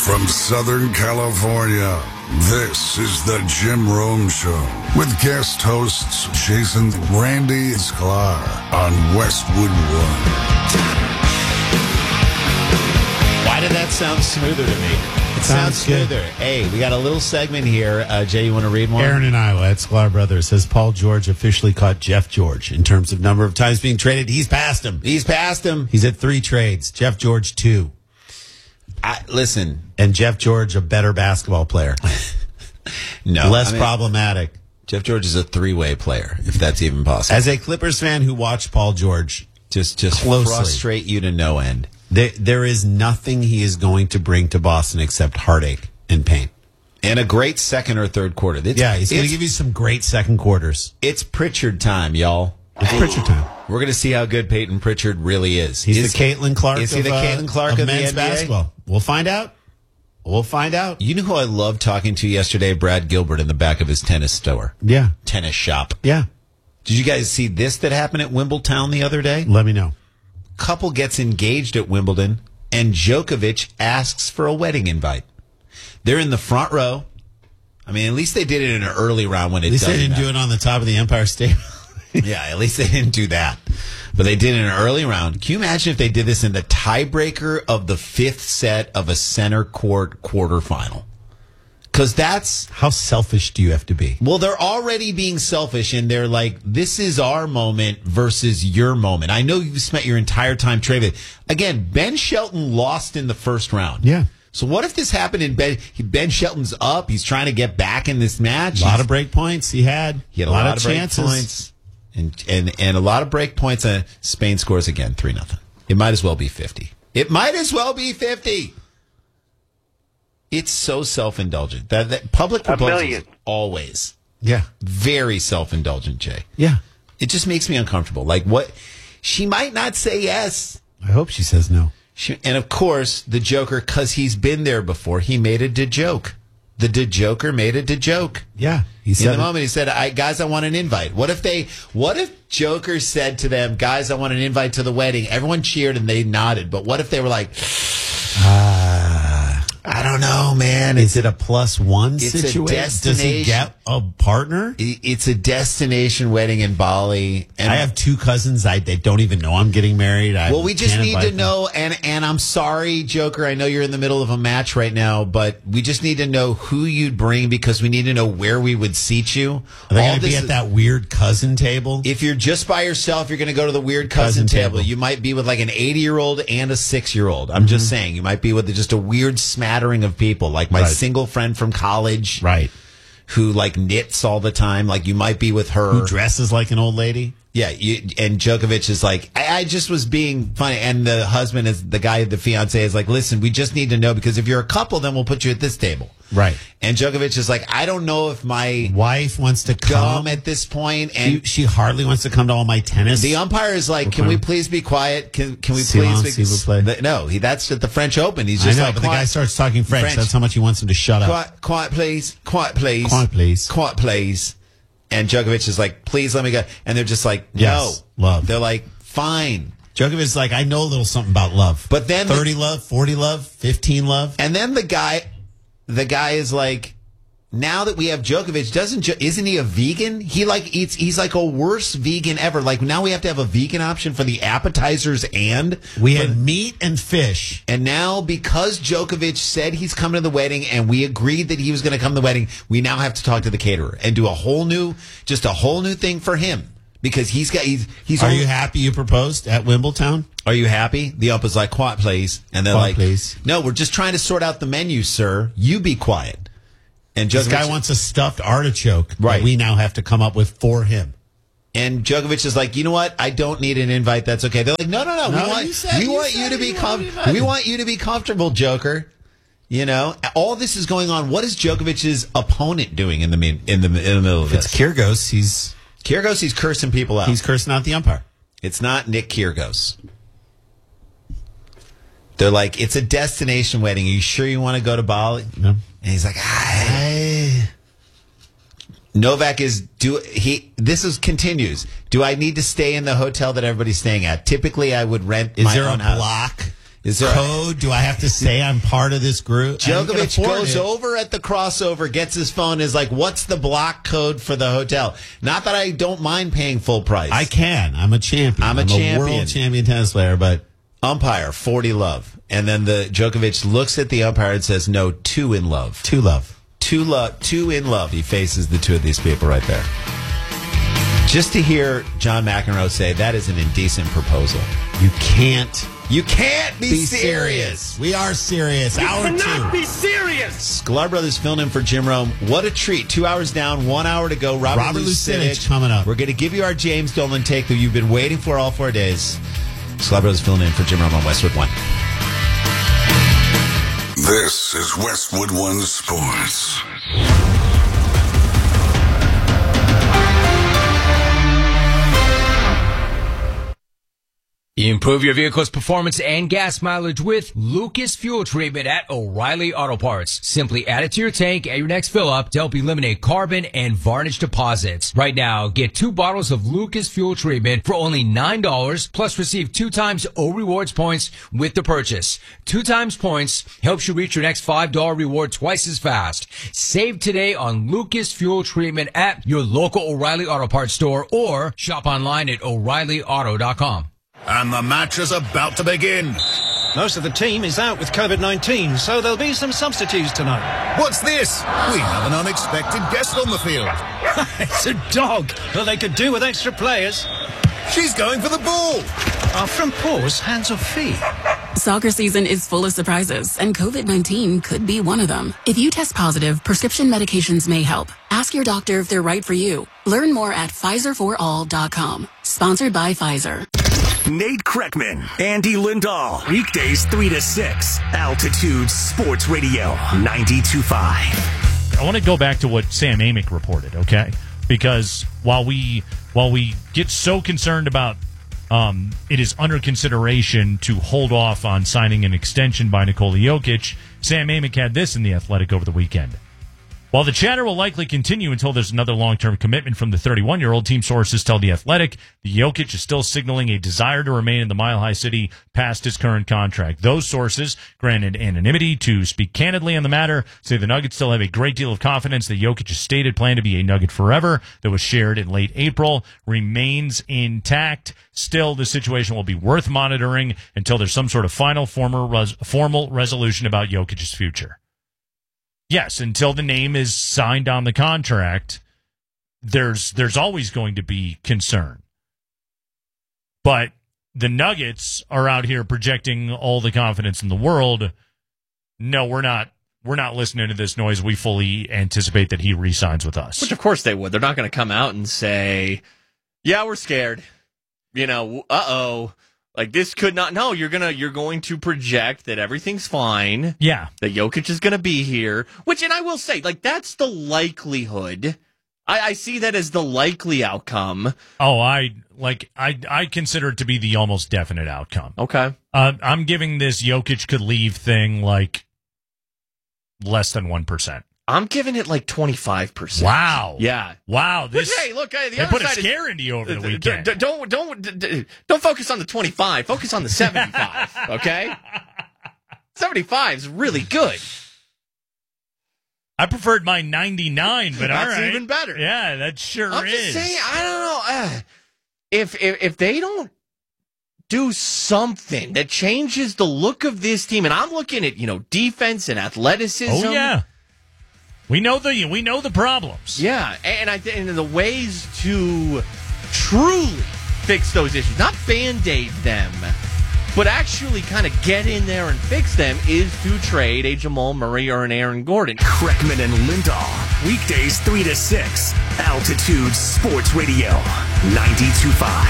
From Southern California, this is the Jim Rome Show with guest hosts Jason Randy Sklar on Westwood One. Why did that sound smoother to me? It sounds smoother. Hey, we got a little segment here. Jay, you want to read one? Aaron in Iowa at Sklar Brothers says Paul George officially caught Jeff George in terms of number of times being traded. He's passed him. He's passed him. He's at 3 trades. Jeff George 2. Listen. And Jeff George a better basketball player. No. Less problematic. Jeff George is a 3-way player, if that's even possible. As a Clippers fan who watched Paul George just closely, frustrate you to no end. There is nothing he is going to bring to Boston except heartache and pain. And a great second or third quarter. He's going to give you some great second quarters. It's Pritchard time, y'all. It's Pritchard time. We're going to see how good Peyton Pritchard really is. He's the Caitlin Clark. Is he the Caitlin Clark of men's the NBA? Basketball? We'll find out. We'll find out. You know who I loved talking to yesterday? Brad Gilbert in the back of his tennis store. Yeah. Tennis shop. Yeah. Did you guys see this that happened at Wimbledon the other day? Let me know. Couple gets engaged at Wimbledon, and Djokovic asks for a wedding invite. They're in the front row. I mean, at least they did it in an early round when it doesn't. At least they didn't do it on the top of the Empire State. Yeah, at least they didn't do that. But they did it in an early round. Can you imagine if they did this in the tiebreaker of the 5th set of a center court quarterfinal? Because that's... How selfish do you have to be? Well, they're already being selfish, and they're like, this is our moment versus your moment. I know you've spent your entire time trading. Again, Ben Shelton lost in the first round. Yeah. So what if this happened in Ben Shelton's up? He's trying to get back in this match. A lot of break points he had. He had a lot of chances. Break points. And a lot of break points. Spain scores again, 3-0. It might as well be 50. It might as well be 50. It's so self-indulgent. That public proposals always. Yeah. Very self-indulgent, Jay. Yeah. It just makes me uncomfortable. Like, what? She might not say yes. I hope she says no. And, of course, the Joker, because he's been there before, he made it a joke. The Joker made it a joke. Yeah. He said in the moment, he said, guys, I want an invite. What if Joker said to them, guys, I want an invite to the wedding? Everyone cheered and they nodded. But what if they were like, I don't know, man. Is it a +1 it's situation? A destination. Does he get a partner? It's a destination wedding in Bali. And I have 2 cousins. They don't even know I'm getting married. We just need to know. And I'm sorry, Joker. I know you're in the middle of a match right now, but we just need to know who you'd bring because we need to know where we would seat you. Are they going to be at that weird cousin table? If you're just by yourself, you're going to go to the weird cousin table. You might be with like an 80-year-old and a 6-year-old. I'm just saying. You might be with just a weird smattering of people, like my single friend from college, right? Who like knits all the time. Like you might be with her, who dresses like an old lady. Yeah, and Djokovic is like, I just was being funny, and the husband is the guy, the fiance is like, listen, we just need to know because if you're a couple, then we'll put you at this table, right? And Djokovic is like, I don't know if my wife wants to come at this point, and she hardly wants to come to all my tennis. The umpire is like, can we please be quiet? Can we please be no? That's at the French Open. He's just like, but the guy starts talking French. That's how much he wants him to shut up. Quiet, please. Quiet, please. Quiet, please. Quiet, please. And Djokovic is like, please let me go. And they're just like, no. Yes, love. They're like, fine. Djokovic is like, I know a little something about love. But then 30 love, 40 love, 15 love. And then the guy is like, now that we have Djokovic, isn't he a vegan? He like eats, he's like a worse vegan ever. Like now we have to have a vegan option for the appetizers and we had meat and fish. And now because Djokovic said he's coming to the wedding and we agreed that he was going to come to the wedding, we now have to talk to the caterer and do a whole new thing for him because he's. Are you happy you proposed at Wimbledon? Are you happy? The ump is like, quiet, please. And they're like, please. No, we're just trying to sort out the menu, sir. You be quiet. And this guy wants a stuffed artichoke that we now have to come up with for him. And Djokovic is like, you know what? I don't need an invite. That's okay. They're like, no. We want you to be comfortable, Joker. You know, all this is going on. What is Djokovic's opponent doing in the middle of this? It's Kyrgios. He's cursing people out. He's cursing out the umpire. It's not Nick Kyrgios. They're like, it's a destination wedding. Are you sure you want to go to Bali? No. And he's like, Novak continues. Do I need to stay in the hotel that everybody's staying at? Typically, I would rent my own house. Is there a block? Is there code? Do I have to say I'm part of this group? Djokovic goes over at the crossover, gets his phone, is like, what's the block code for the hotel? Not that I don't mind paying full price. I can. I'm a champion. I'm a world champion tennis player, but umpire, 40 love. And then the Djokovic looks at the umpire and says, no, 2 in love. 2 love. 2 in love. He faces the two of these people right there. Just to hear John McEnroe say that is an indecent proposal. You can't be serious. We are serious. You Hour cannot 2. be serious. Sklar Brothers filling in for Jim Rome. What a treat. 2 hours down, 1 hour to go. Robert Lucinich coming up. We're going to give you our James Dolan take that you've been waiting for all 4 days. Sklar Brothers filling in for Jim Rome on Westwood One. This is Westwood One Sports. Improve your vehicle's performance and gas mileage with Lucas Fuel Treatment at O'Reilly Auto Parts. Simply add it to your tank at your next fill-up to help eliminate carbon and varnish deposits. Right now, get 2 bottles of Lucas Fuel Treatment for only $9, plus receive 2 times O Rewards points with the purchase. 2 times points helps you reach your next $5 reward twice as fast. Save today on Lucas Fuel Treatment at your local O'Reilly Auto Parts store or shop online at O'ReillyAuto.com. And the match is about to begin. Most of the team is out with COVID-19, so there'll be some substitutes tonight. What's this? We have an unexpected guest on the field. It's a dog. Well, they could do with extra players. She's going for the ball. Are front paws hands or feet? Soccer season is full of surprises, and COVID-19 could be one of them. If you test positive, prescription medications may help. Ask your doctor if they're right for you. Learn more at PfizerForAll.com. Sponsored by Pfizer. Nate Kreckman, Andy Lindahl, weekdays 3 to 6, Altitude Sports Radio 92.5. I want to go back to what Sam Amick reported, okay? Because while we get so concerned about it is under consideration to hold off on signing an extension by Nikola Jokic, Sam Amick had this in The Athletic over the weekend. While the chatter will likely continue until there's another long-term commitment from the 31-year-old, team sources tell The Athletic the Jokic is still signaling a desire to remain in the Mile High City past his current contract. Those sources, granted anonymity to speak candidly on the matter, say the Nuggets still have a great deal of confidence that Jokic's stated plan to be a Nugget forever that was shared in late April remains intact. Still, the situation will be worth monitoring until there's some sort of final formal resolution about Jokic's future. Yes, until the name is signed on the contract, there's always going to be concern. But the Nuggets are out here projecting all the confidence in the world. No, we're not listening to this noise. We fully anticipate that he re-signs with us. Which, of course, they would. They're not going to come out and say, yeah, we're scared. Like, this could not. No, you're going to project that everything's fine. Yeah. That Jokic is going to be here. Which, and I will say, like, that's the likelihood. I see that as the likely outcome. Oh, I consider it to be the almost definite outcome. Okay. I'm giving this Jokic could leave thing like less than 1%. I'm giving it like 25%. Wow. Yeah. Wow. Which, hey, look, the they other put side a scare into you over the weekend. Don't focus on the 25. Focus on the 75. Okay. 75 is really good. I preferred my 99, but that's all right. even better. Yeah, that sure I'm is. Just saying, I don't know. If they don't do something that changes the look of this team, and I'm looking at defense and athleticism. Oh yeah. We know the problems. Yeah, and the ways to truly fix those issues, not Band-Aid them, but actually kind of get in there and fix them, is to trade a Jamal Murray or an Aaron Gordon. Kreckman and Lindahl, weekdays 3 to 6, Altitude Sports Radio 92.5.